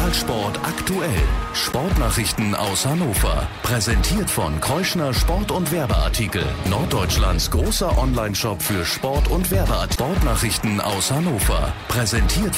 Lokalsport aktuell. Sportnachrichten aus Hannover. Präsentiert von Keuschner Sport- und Werbeartikel. Norddeutschlands großer Online-Shop für Sport- und Werbeartikel. Sportnachrichten aus Hannover. Präsentiert